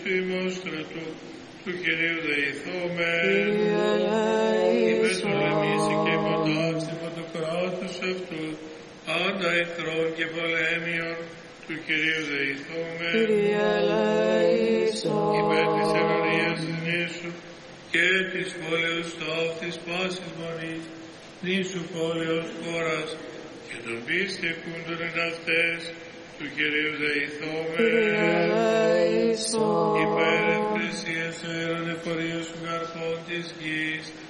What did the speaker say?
ημών στρατού, του Κυρίου δεηθόμεν. Υπεσολεμήσει και υποτάξιμο του κράτους αυτού, άντα εχθρών και πολέμιων, του Κυρίου δεηθόμεν. Υπέρ της ενορίας της νήσου και της πόλεως ταύτης πάσης μονής, νήσου πόλεως χώρας και των πίστευκούντων εν αυτές, του Κυρίου δεηθόμεν. Υπέρ εκκλησίας αέρων εφορίους σου καρπών της γης,